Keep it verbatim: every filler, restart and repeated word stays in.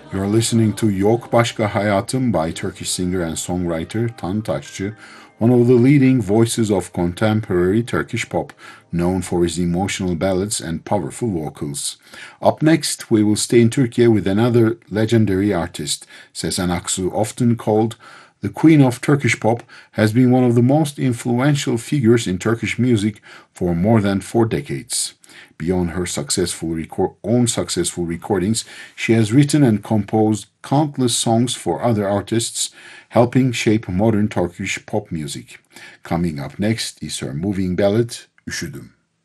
You're listening to Yok Başka Hayatım by Turkish singer and songwriter Tan Taşçı, one of the leading voices of contemporary Turkish pop, known for his emotional ballads and powerful vocals. Up next, we will stay in Turkey with another legendary artist, Sezen Aksu, often called the Queen of Turkish Pop, has been one of the most influential figures in Turkish music for more than four decades. Beyond her successful record, own successful recordings, she has written and composed countless songs for other artists, helping shape modern Turkish pop music. Coming up next is her moving ballad, Üşüdüm.